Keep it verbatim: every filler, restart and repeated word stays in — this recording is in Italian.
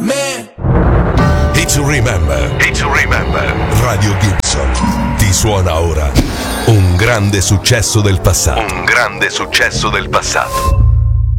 me. Hit to remember. Hit to remember. Radio Gibson ti suona ora un grande successo del passato. Un grande successo del passato.